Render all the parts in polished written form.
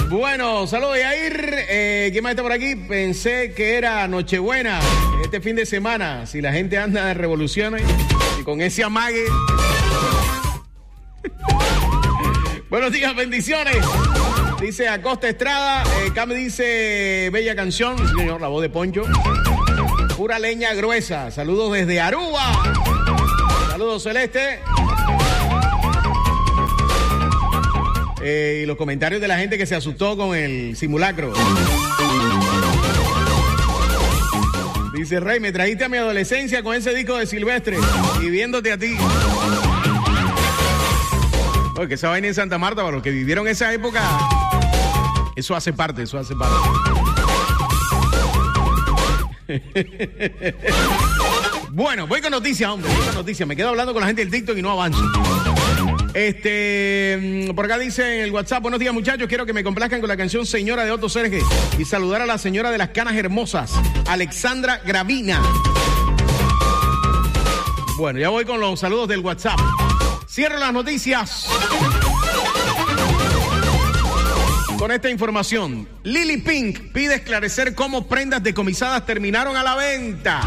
Bueno, saludos Yair. ¿Quién más está por aquí? Pensé que era Nochebuena este fin de semana. Si la gente anda de revoluciones y con ese amague. Buenos días, bendiciones. Dice Acosta Estrada. Cam dice bella canción. Sí, señor, la voz de Poncho. Pura leña gruesa. Saludos desde Aruba. Saludos, Celeste. Y los comentarios de la gente que se asustó con el simulacro. Dice Rey, me trajiste a mi adolescencia con ese disco de Silvestre y viéndote a ti. Porque esa vaina en Santa Marta, para los que vivieron esa época, eso hace parte. Bueno, voy con noticias, hombre, Me quedo hablando con la gente del TikTok y no avanzo. Por acá dice en el WhatsApp, buenos días muchachos, quiero que me complazcan con la canción Señora de Otto Serge y saludar a la señora de las canas hermosas, Alexandra Gravina. Bueno, ya voy con los saludos del WhatsApp. Cierro las noticias con esta información. Lily Pink pide esclarecer cómo prendas decomisadas terminaron a la venta.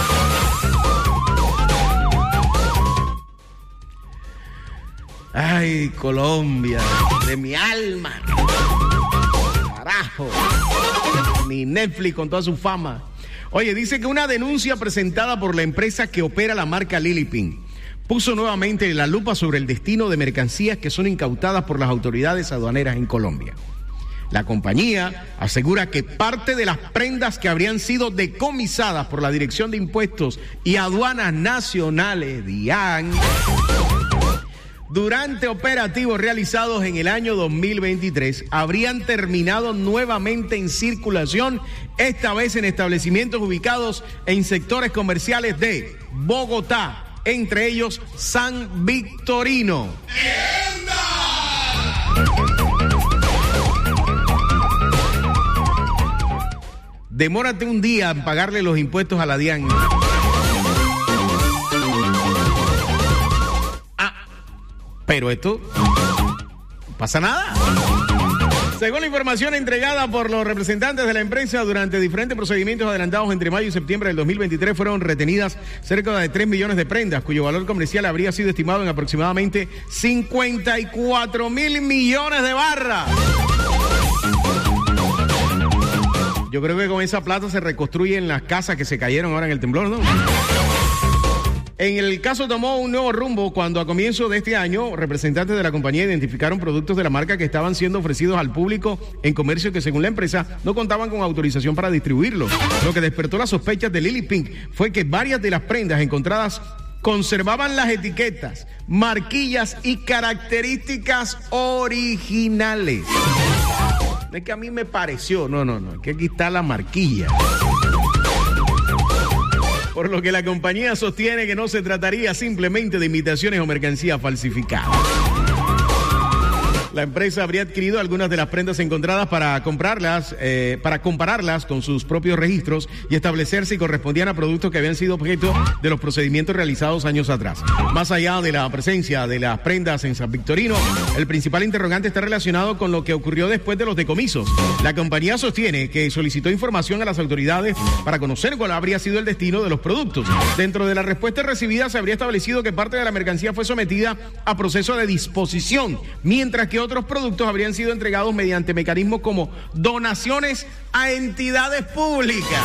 Ay, Colombia, de mi alma. Carajo. Ni Netflix con toda su fama. Oye, dice que una denuncia presentada por la empresa que opera la marca Lily Pink puso nuevamente la lupa sobre el destino de mercancías que son incautadas por las autoridades aduaneras en Colombia. La compañía asegura que parte de las prendas que habrían sido decomisadas por la Dirección de Impuestos y Aduanas Nacionales, DIAN, durante operativos realizados en el año 2023, habrían terminado nuevamente en circulación, esta vez en establecimientos ubicados en sectores comerciales de Bogotá, entre ellos San Victorino. ¡Mierda! Demórate un día en pagarle los impuestos a la DIAN. Pero esto no pasa nada. Según la información entregada por los representantes de la empresa, durante diferentes procedimientos adelantados entre mayo y septiembre del 2023 fueron retenidas cerca de 3 millones de prendas, cuyo valor comercial habría sido estimado en aproximadamente 54.000 millones de barras. Yo creo que con esa plata se reconstruyen las casas que se cayeron ahora en el temblor, ¿no? En el caso tomó un nuevo rumbo cuando a comienzo de este año representantes de la compañía identificaron productos de la marca que estaban siendo ofrecidos al público en comercio que según la empresa no contaban con autorización para distribuirlos. Lo que despertó las sospechas de Lily Pink fue que varias de las prendas encontradas conservaban las etiquetas, marquillas y características originales. Es que a mí me pareció, no, que aquí está la marquilla. Por lo que la compañía sostiene que no se trataría simplemente de imitaciones o mercancía falsificada. La empresa habría adquirido algunas de las prendas encontradas para compararlas con sus propios registros y establecer si correspondían a productos que habían sido objeto de los procedimientos realizados años atrás. Más allá de la presencia de las prendas en San Victorino, el principal interrogante está relacionado con lo que ocurrió después de los decomisos. La compañía sostiene que solicitó información a las autoridades para conocer cuál habría sido el destino de los productos. Dentro de la respuesta recibida se habría establecido que parte de la mercancía fue sometida a proceso de disposición, mientras que otros productos habrían sido entregados mediante mecanismos como donaciones a entidades públicas.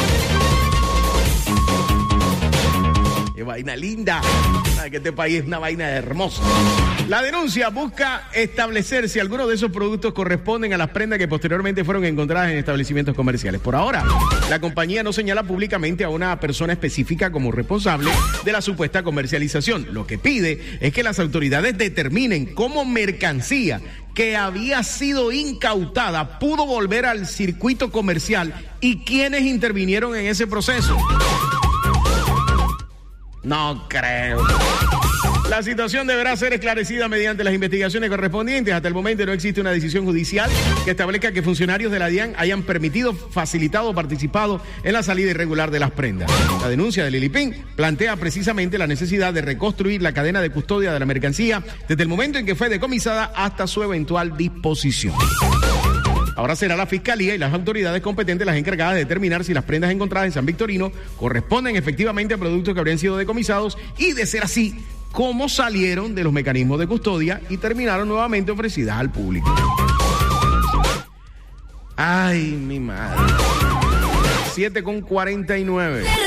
¡Qué vaina linda! Que este país es una vaina hermosa. La denuncia busca establecer si algunos de esos productos corresponden a las prendas que posteriormente fueron encontradas en establecimientos comerciales. Por ahora, la compañía no señala públicamente a una persona específica como responsable de la supuesta comercialización. Lo que pide es que las autoridades determinen cómo mercancía que había sido incautada pudo volver al circuito comercial y quiénes intervinieron en ese proceso. No creo. La situación deberá ser esclarecida mediante las investigaciones correspondientes. Hasta el momento no existe una decisión judicial que establezca que funcionarios de la DIAN hayan permitido, facilitado o participado en la salida irregular de las prendas. La denuncia de Lily Pink plantea precisamente la necesidad de reconstruir la cadena de custodia de la mercancía desde el momento en que fue decomisada hasta su eventual disposición. Ahora será la Fiscalía y las autoridades competentes las encargadas de determinar si las prendas encontradas en San Victorino corresponden efectivamente a productos que habrían sido decomisados y, de ser así, cómo salieron de los mecanismos de custodia y terminaron nuevamente ofrecidas al público. Ay, mi madre. 7:49.